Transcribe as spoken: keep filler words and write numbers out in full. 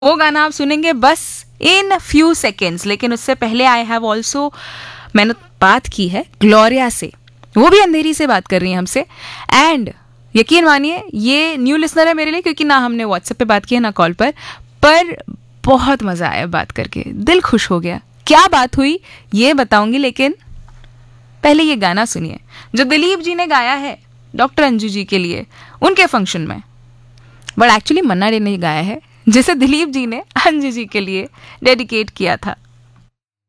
वो गाना आप सुनेंगे बस इन फ्यू सेकेंड्स। लेकिन उससे पहले आई हैव ऑल्सो, मैंने बात की है ग्लोरिया से, वो भी अंधेरी से बात कर रही है हमसे। एंड यकीन मानिए ये न्यू लिसनर है मेरे लिए, क्योंकि ना हमने व्हाट्सएप पे बात की है ना कॉल पर पर बहुत मजा आया बात करके, दिल खुश हो गया। क्या बात हुई ये बताऊंगी, लेकिन पहले ये गाना सुनिए जो दिलीप जी ने गाया है डॉक्टर अंजू जी के लिए उनके फंक्शन में। बट एक्चुअली मन्ना डे ने गाया है, जिसे दिलीप जी ने अंजू जी के लिए डेडिकेट किया था।